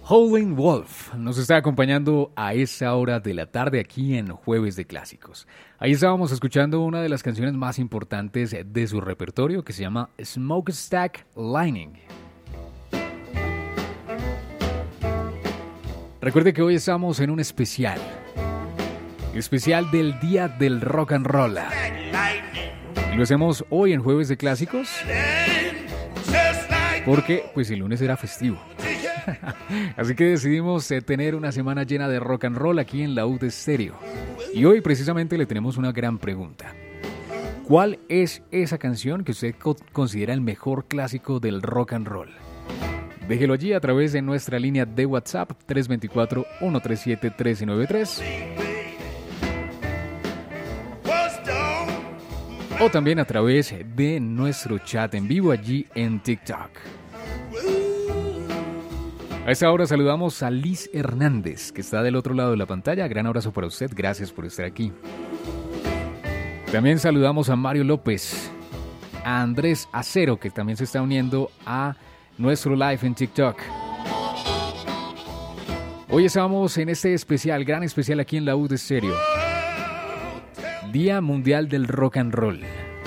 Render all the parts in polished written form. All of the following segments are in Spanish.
Howlin' Wolf nos está acompañando a esa hora de la tarde aquí en Jueves de Clásicos. Ahí estábamos escuchando una de las canciones más importantes de su repertorio que se llama Smokestack Lining. Recuerde que hoy estamos en un especial del Día del Rock and Roll. Y lo hacemos hoy en Jueves de Clásicos porque pues el lunes era festivo. Así que decidimos tener una semana llena de rock and roll aquí en Laúd Estéreo. Y hoy precisamente le tenemos una gran pregunta. ¿Cuál es esa canción que usted considera el mejor clásico del rock and roll? Déjelo allí a través de nuestra línea de WhatsApp 324-137-1393 o también a través de nuestro chat en vivo allí en TikTok. A esta hora saludamos a Liz Hernández, que está del otro lado de la pantalla. Gran abrazo para usted, gracias por estar aquí. También saludamos a Mario López, a Andrés Acero, que también se está uniendo a nuestro live en TikTok. Hoy estamos en este especial, gran especial aquí en Laúd Estéreo. Día Mundial del Rock and Roll.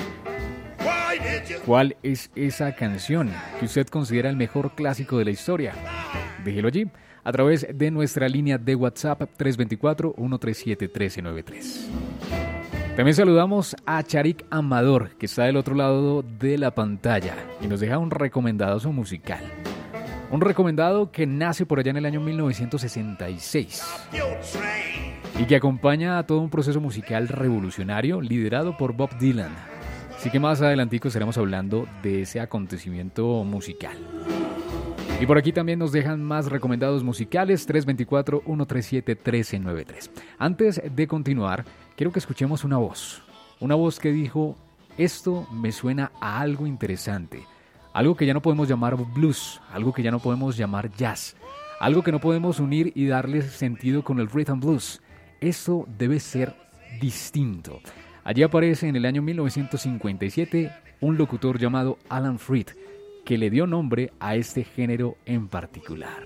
¿Cuál es esa canción que usted considera el mejor clásico de la historia? Déjelo allí a través de nuestra línea de WhatsApp 324-137-1393. También saludamos a Charik Amador, que está del otro lado de la pantalla y nos deja un recomendado musical. Un recomendado que nace por allá en el año 1966 y que acompaña a todo un proceso musical revolucionario liderado por Bob Dylan. Así que más adelantico estaremos hablando de ese acontecimiento musical. Y por aquí también nos dejan más recomendados musicales, 324-137-1393. Antes de continuar, quiero que escuchemos una voz que dijo, esto me suena a algo interesante, algo que ya no podemos llamar blues, algo que ya no podemos llamar jazz, algo que no podemos unir y darle sentido con el rhythm blues. Esto debe ser distinto. Allí aparece en el año 1957 un locutor llamado Alan Freed, que le dio nombre a este género en particular.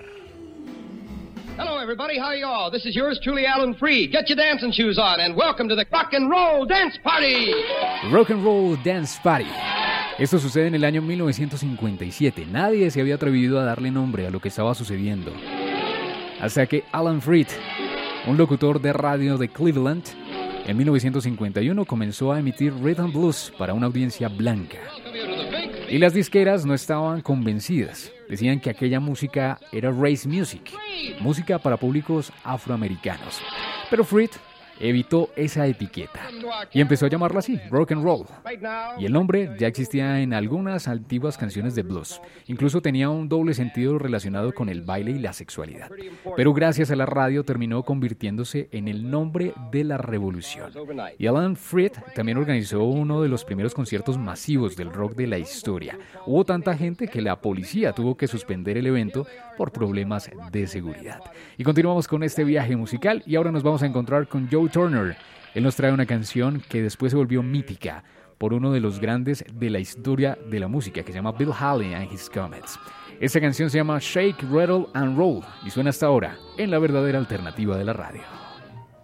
Hello everybody, how are you all? This is yours truly, Alan Freed. Get your dancing shoes on and welcome to the Rock and Roll Dance Party. Rock and Roll Dance Party. Esto sucede en el año 1957. Nadie se había atrevido a darle nombre a lo que estaba sucediendo. Hasta que Alan Freed, un locutor de radio de Cleveland, en 1951 comenzó a emitir rhythm blues para una audiencia blanca. Y las disqueras no estaban convencidas. Decían que aquella música era race music, música para públicos afroamericanos. Pero Freed evitó esa etiqueta y empezó a llamarla así, rock and roll. Y el nombre ya existía en algunas antiguas canciones de blues. Incluso tenía un doble sentido relacionado con el baile y la sexualidad. Pero gracias a la radio terminó convirtiéndose en el nombre de la revolución. Y Alan Freed también organizó uno de los primeros conciertos masivos del rock de la historia. Hubo tanta gente que la policía tuvo que suspender el evento por problemas de seguridad. Y continuamos con este viaje musical y ahora nos vamos a encontrar con Joe Turner. Él nos trae una canción que después se volvió mítica por uno de los grandes de la historia de la música, que se llama Bill Haley and His Comets. Esta canción se llama Shake, Rattle and Roll y suena hasta ahora en la verdadera alternativa de la radio.